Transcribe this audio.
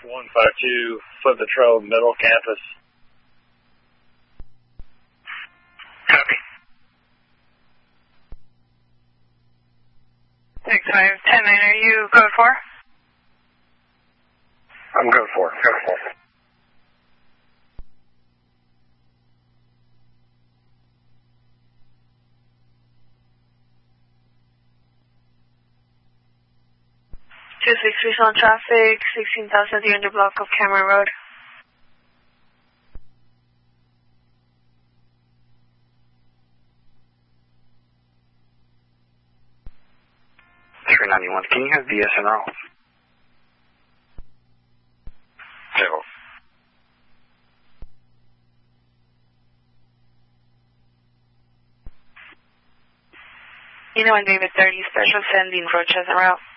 152, Foot Patrol, Middle Campus. Copy. 6510, are you code 4? I'm code 4. Code 4. On traffic, 16,300 block of Cameron Road. Can you have BSNL? Zero. You know, on David 30, special sending Rochester route.